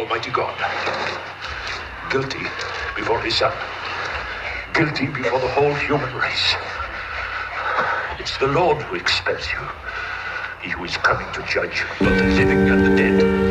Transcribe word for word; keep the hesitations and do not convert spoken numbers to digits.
Almighty God. Guilty before his son. Guilty before the whole human race. It's the Lord who expels you. He who is coming to judge both the living and the dead.